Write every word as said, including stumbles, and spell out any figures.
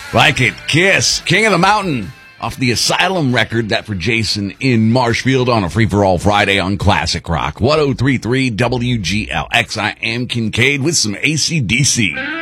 Like it. Kiss. King of the Mountain. Off the Asylum record, that for Jason in Marshfield on a free-for-all Friday on Classic Rock. ten thirty-three W G L X. I am Kincaid with some A C D C.